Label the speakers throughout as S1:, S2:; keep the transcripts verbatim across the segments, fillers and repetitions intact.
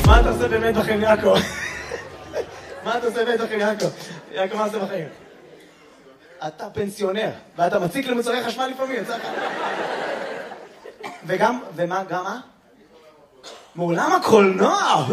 S1: מה אתה עושה באמת בחיים, יעקב? מה אתה עושה באמת בחיים, יעקב? יעקב, מה עושה בחיים? אתה פנסיונר, ואתה מציק למוצרי חשמל לפעמים, יצא לך. וגם, ומה, גם מה? מעולם הקולנוע!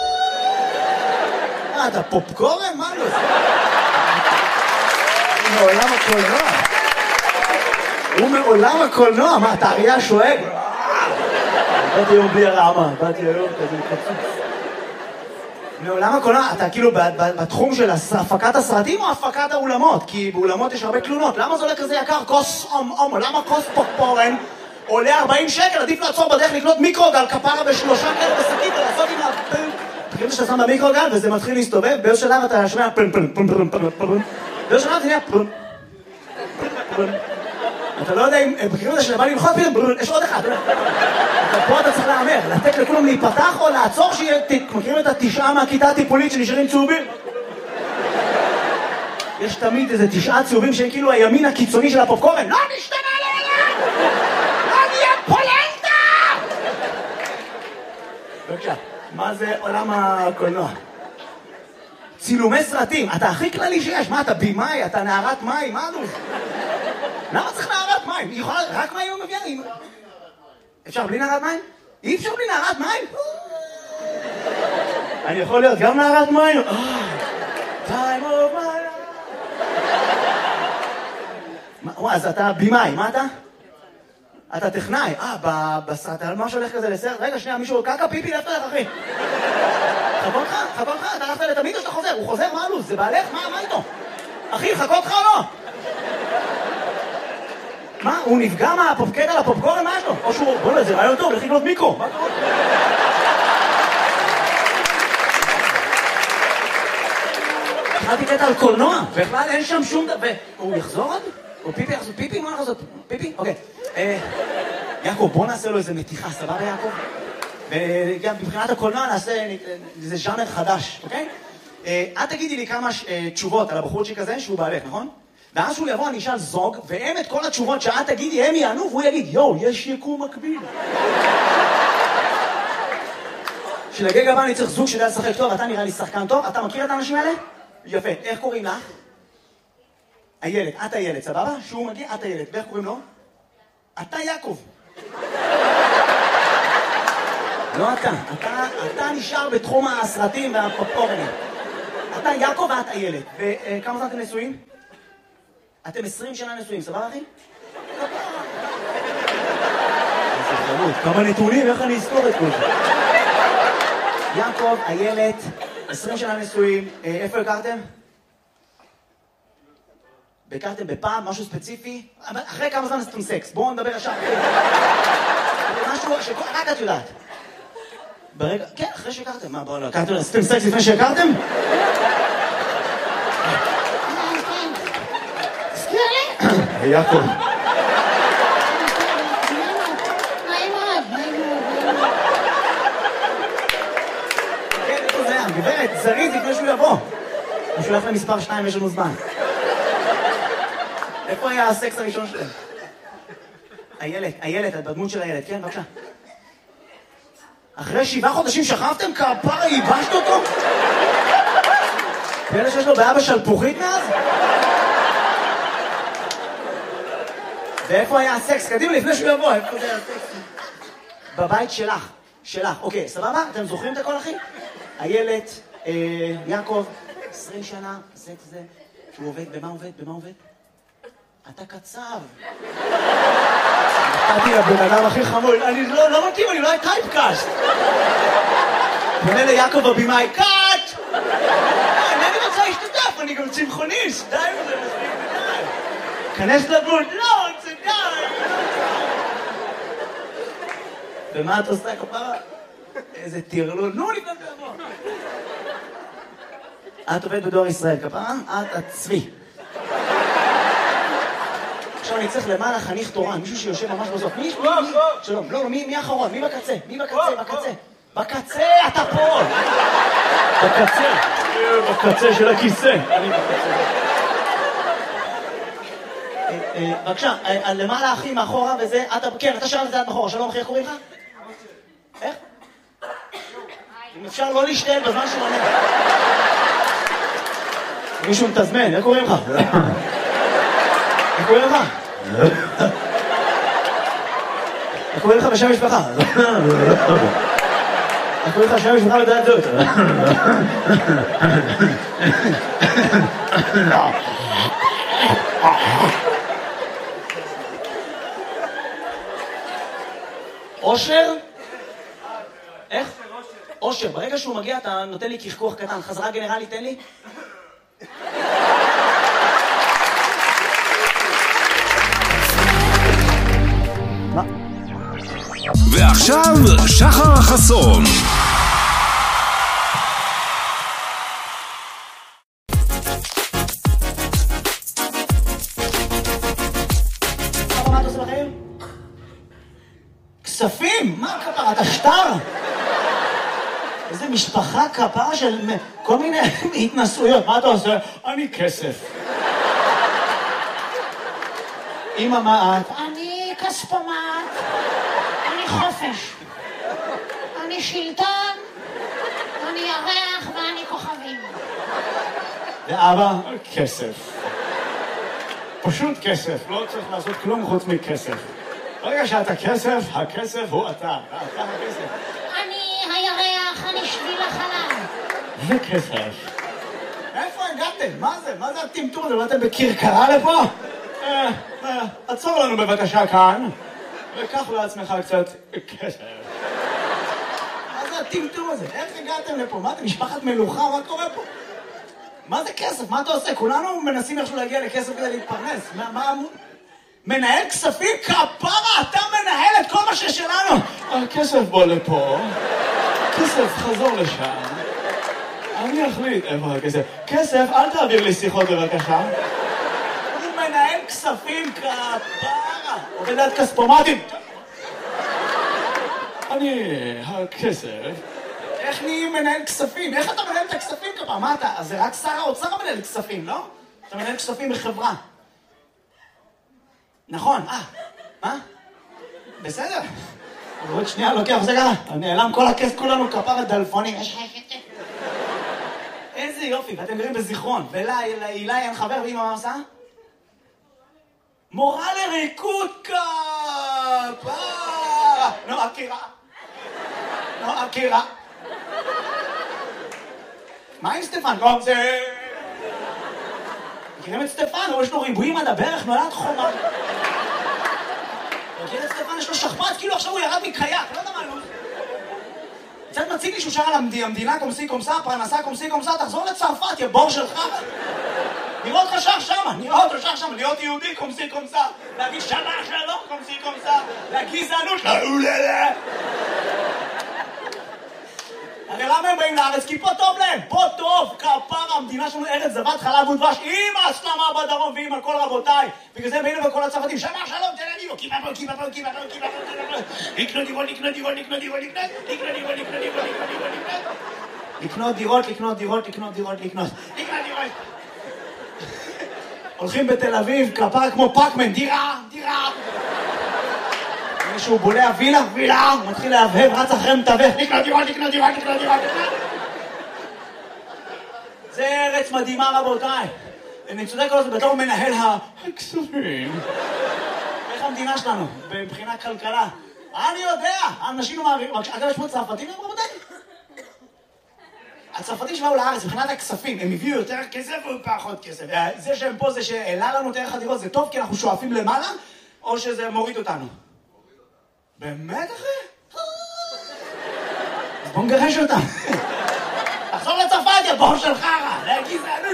S1: מה, אתה פופקורן? מה לא? מעולם הקולנוע. הוא מעולם הקולנוע, מה, אתה אריה שואג? באתי היום בלי הרעמה, באתי היום כזה קצוץ. מעולם הקולנוע, אתה כאילו בתחום של הפקת הסרטים או הפקת האולמות? כי באולמות יש הרבה תלונות. למה זה עולה כזה יקר? כוס אום אום, למה כוס פופקורן עולה ארבעים שקל? עדיף לעצור בדרך לקנות מיקרוגל כפרה בשלושה כאלה בשקית ולעשות עם הפן. תחילת שאתה שם במיקרוגל וזה מתחיל להסתובב, באיזו שלב אתה שומע פן פן פן פן פן פן. באיזו שלב זה נהיה פן פן. אתה לא יודע אם, בקריאות הזה שבא למחות פתאום, יש עוד אחד. פה אתה צריך לאמר, לתת לכולם להיפתח או לעצור שיהיה, מכירים את התשעה מהכיתה הטיפולית שנשארים צהובים? יש תמיד איזה תשעה צהובים שהם כאילו הימין הקיצוני של הפופקורן. לא נשתנה לעולם! לא נהיה פולנטה! בבקשה, מה זה עולם הקולנוע? צילומי סרטים, אתה הכי כללי שיש. מה, אתה בימאי, אתה נערת מים, מה נו? למה צריך נערת מים? היא יכולה, רק מים הוא מביאה? אפשר בלי נערת מים? אי אפשר בלי נערת מים? אני יכול להיות גם נערת מים? time of my life. אז אתה בימאי, מה אתה? אתה טכנאי. אה, בסרט, מה שהולך כזה לסרט? רגע, שנייה, מישהו, קקה פיפי, לאפת לך, אחי. חכון לך, חכון לך, אתה הלכת לתמיד או שאתה חוזר? הוא חוזר, מה הלו"ז? זה בעלך? מה איתו? אחי, חכון לך או לא? מה? הוא נפגע מהפופקט על הפופקורן? מה יש לו? או שהוא... בוא נה, זה רעיון טוב, לך לקנות מיקרו. מה קורה? התחלתי קטע על קולנוע, בכלל אין שם שום דבר... הוא יחזור עוד? הוא פיפי יחזור? פיפי? מה יחזור? פיפי? אוקיי. יעקב, בוא נעשה לו איזה מתיחה, סבבה יעקב? וגם מבחינת הקולנוע נעשה איזה ז'אנר חדש, אוקיי? את תגידי לי כמה תשובות על הבחורצ'יק הזה שהוא בעלך, נכון? ואז שהוא יבוא, אני אשאל זוג, והם את כל התשובות שאת תגידי, הם יענו, והוא יגיד, יואו, יש יקום מקביל. שלגג הבא אני צריך זוג שיודע לשחק טוב, אתה נראה לי שחקן טוב, אתה מכיר את האנשים האלה? יפה, איך קוראים לך? הילד, את הילד, סבבה? שהוא מגיע, את הילד, ואיך קוראים לו? אתה יעקב. לא אתה, אתה, אתה נשאר בתחום הסרטים והפופקורנים. אתה יעקב ואת הילד. וכמה זמן אתם נשואים? אתם עשרים שנה נשואים, סבבה אחי? כמה נתונים, איך אני אזכור את כל זה? יעקב, הילד, עשרים שנה נשואים, איפה הכרתם? הכרתם בפעם, משהו ספציפי? אחרי כמה זמן עשיתם סקס? בואו נדבר ישר. משהו שרק את יודעת. ברגע, כן, אחרי שהכרתם. מה, בואו לא, הכרתם, עשיתם סקס לפני שהכרתם?
S2: תזכיר לי?
S1: יעקב.
S2: נעים מאוד, נעים מאוד.
S1: כן, איפה זה היה? גברת, זריז לפני שהוא יבוא. הוא שולח למספר שתיים, יש לנו זמן. איפה היה הסקס הראשון שלהם? הילד, הילד, את בדמות של הילד, כן, בבקשה. אחרי שבעה חודשים שכבתם? כפרה, ייבשת אותו? פלא שיש לו בעיה בשלפוחית מאז? ואיפה היה הסקס? קדימה, לפני שהוא יבוא, איפה זה היה הסקס? בבית שלך, שלך. אוקיי, סבבה? אתם זוכרים את הכל, אחי? הילד, יעקב, עשרים שנה, סקס זה, הוא עובד, במה עובד? במה עובד? אתה קצב. נתתי לבן אדם הכי חמור, אני לא מתאים, אני אולי טייפקאסט. פונה ליעקב הבימאי, קאט! אני רוצה להשתתף, אני גם צמחוניסט, די וזה מספיק ודי. כנס לדמות, לא, זה די. ומה את עושה כפרה? איזה תירלול, נו לפני תבוא. את עובדת בדואר ישראל, כפרה? את עצבי. עכשיו אני צריך למעלה חניך תורן, מישהו שיושב ממש בסוף. מי? שלום, לא, מי האחרון? מי בקצה? מי בקצה? בקצה? בקצה, אתה פה! בקצה. בקצה של הכיסא. אני בקצה. בבקשה, למעלה אחי מאחורה וזה, כן, אתה שאלת את זה עד מאחורה, שלום אחי, איך קוראים לך? איך? אם אפשר לא להשתעל בזמן שהוא עונה. מישהו מתזמן, איך קוראים לך? איך קוראים לך? איך קוראים לך בשם משפחה? איך קוראים לך בשם משפחה לדעת זאת? אושר? איך? אושר. ברגע שהוא מגיע אתה נותן לי קשקוח קטן. חזרה גנרלי, תן לי. מה?
S3: ועכשיו שחר חסון.
S1: מה אתה עושה בחיים? כספים? מה כפרה? אתה שטר? איזה משפחה כפרה של כל מיני התנסויות. מה אתה עושה? אני כסף. אמא, מה את?
S2: אני כספומט, אני חופש, אני שלטון, אני ירח ואני כוכבים.
S1: ואבא? כסף. פשוט כסף, לא צריך לעשות כלום חוץ מכסף. ברגע שאתה כסף, הכסף הוא אתה, אתה הכסף.
S2: אני הירח, אני שביל החלב.
S1: וכסף. איפה הגעתם? מה זה? מה זה הטמטום הזה? באתם בקרקרה לפה? אה, אה, עצור לנו בבקשה כאן, וקח לעצמך קצת כסף. מה זה הטמטום הזה? איך הגעתם לפה? מה אתם משפחת מלוכה? מה קורה פה? מה זה כסף? מה אתה עושה? כולנו מנסים איכשהו להגיע לכסף כדי להתפרנס. מה, מה... מנהל כספים? כפרה, אתה מנהל את כל מה ששלנו. הכסף בוא לפה, כסף חזור לשם. אני אחליט איפה הכסף. כסף, אל תעביר לי שיחות בבקשה. הוא מנהל כספים, כפרה. עובד ליד כספומטים. אני הכסף. איך נהיים מנהל כספים? איך אתה מנהל את הכספים כפרה? מה אתה? אז זה רק שר האוצר מנהל כספים, לא? אתה מנהל כספים בחברה. נכון, אה, מה? בסדר. עוד שנייה לוקח, זה ככה, נעלם כל הכסף, כולנו כפרה דלפונים. איזה יופי, ואתם גרים בזיכרון, ולהילה אין חבר, ואמא מה עושה? מורה לריקוד כפרה. נו, אקירה. נו, אקירה. מה עם סטפן? לא, זה... מכירים את סטפן? יש לו ריבועים עד הברך, נולד חומה. מכיר את סטפן? יש לו שכפ"ץ, כאילו עכשיו הוא ירד מקייק, לא יודע מה לא. קצת מציג לי שהוא שר על המדינה קומסי קומסה, פרנסה קומסי קומסה, תחזור לצרפת, יא בור שלך. נראה אותך שר שמה, נראה אותך שר שמה, להיות יהודי קומסי קומסה, להגיד שנה שלום קומסי קומסה, לגזענות, לאוללה. הרי למה הם באים לארץ? כי פה טוב להם, פה טוב, כפרה, המדינה שלנו ארץ זבת חלב ודבש, עם ההסלמה בדרום ועם הכל רבותיי. בגלל זה הם באים לכל הצרפתים, שמה שלום, תן לי, קיבה פה, קיבה פה, קיבה פה, קיבה פה, לקנות דירות, לקנות דירות, לקנות דירות, לקנות דירות, לקנות דירות, לקנות דירות, לקנות דירות, לקנות דירות, לקנות לקנות דירות. הולכים בתל אביב, כפרה כמו פאקמן, דירה, דירה. שהוא בולע וילה, וילה, הוא מתחיל להבהב, רץ אחרי מתווך, לקנות דירות, לקנות דירות, לקנות דירות. זה ארץ מדהימה רבותיי. אני צודק כל זה בתור מנהל הכספים. איך המדינה שלנו, מבחינת כלכלה? אני יודע, האנשים מעבירים, אגב יש פה צרפתים רבותיי? הצרפתים שבאו לארץ, מבחינת הכספים, הם הביאו יותר כסף או פחות כסף? זה שהם פה, זה שהעלה לנו את ערך הדירות, זה טוב כי אנחנו שואפים למעלה, או שזה מוריד אותנו? באמת אחי? אז בוא נגרש אותם. תחזור לצרפת, יא בור של חרא. לגזענות.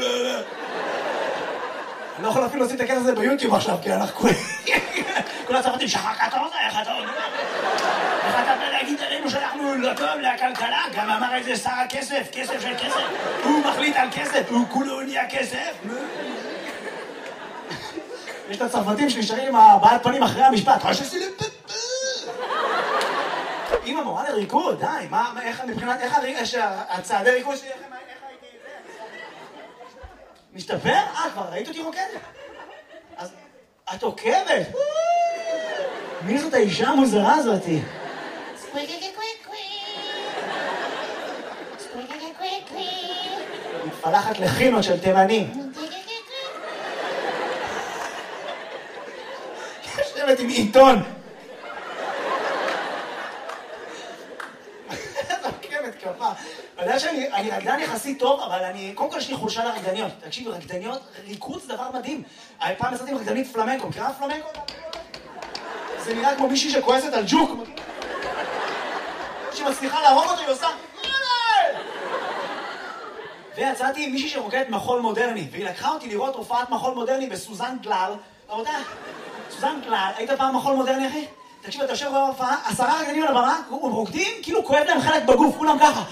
S1: אני לא יכול אפילו להוציא את הקטע הזה ביוטיוב עכשיו, כי אנחנו כולם... כל הצרפתים, שחר קטוזה, איך אתה אומר? איך אתה בא להגיד עלינו שאנחנו לא טוב לכלכלה? גם אמר איזה שר הכסף, כסף של כסף. הוא מחליט על כסף, הוא כולו נהיה כסף. יש את הצרפתים שנשארים עם הבעלת פנים אחרי המשפט. אמא מורה לריקוד, די, מה, איך, מבחינת, איך הצעדי ריקוד שלי, איך הייתי... משתפר? אה, כבר ראית אותי רוקדת? אז את עוקבת? מי זאת האישה המוזרה הזאתי?
S2: סקוויקי קוויקי.
S1: פלחת לחינות של תימנים. יושבת עם עיתון. זוקמת כפה. אתה יודע שאני רקדן יחסית טוב, אבל אני... קודם כל יש לי חולשה לרקדניות. תקשיב, רקדניות, ריקוד זה דבר מדהים. פעם עשיתי עם רקדנית פלמנקו. מכירה פלמנקו? זה נראה כמו מישהי שכועסת על ג'וק. שמצליחה להרוג אותו, היא עושה... ויצאתי עם מישהי שרוקדת מחול מודרני, והיא לקחה אותי לראות הופעת מחול מודרני בסוזן גלל. רבותיי, סוזן גלל, היית פעם מחול מודרני, אחי? תקשיב, אתה יושב בהופעה, עשרה רקדנים על הבמה, הם רוקדים, כאילו כואב להם חלק בגוף, כולם ככה.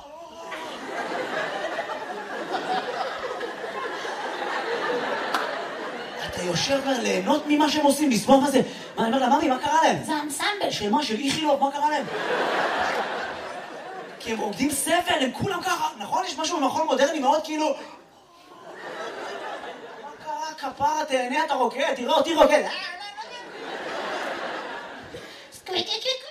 S1: אתה יושב ליהנות ממה שהם עושים, לסבור מה זה. מה, אני אומר לה, ממי, מה קרה להם?
S2: זה אנסמבל.
S1: של מה? של איכילוב, מה קרה להם? כי הם רוקדים סבל, הם כולם ככה. נכון? יש משהו במחול מודרני מאוד כאילו... מה קרה? כפרה, תהנה, אתה רוקד, תראה אותי רוקד.
S2: סקוויקי קוויקי